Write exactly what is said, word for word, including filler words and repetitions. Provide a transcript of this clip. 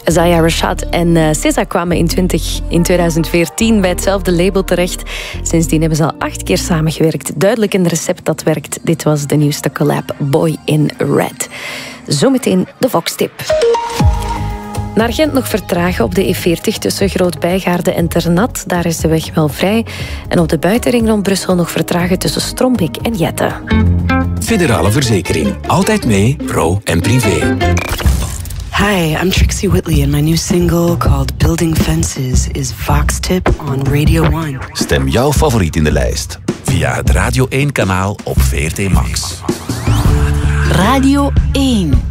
Zaya Rashad en uh, S Z A kwamen in, twintig, in twintig veertien bij hetzelfde label terecht. Sindsdien hebben ze al acht keer samengewerkt. Duidelijk een recept dat werkt. Dit was de nieuwste collab, Boy in Red. Zometeen de Vox-tip. Naar Gent nog vertragen op de E veertig tussen Groot-Bijgaarde en Ternat. Daar is de weg wel vrij. En op de buitenring rond Brussel nog vertragen tussen Strombik en Jette. Federale Verzekering. Altijd mee, pro en privé. Hi, I'm Trixie Whitley and my new single called Building Fences is Vox-tip on Radio one. Stem jouw favoriet in de lijst via het Radio één kanaal op V R T Max. Radio één.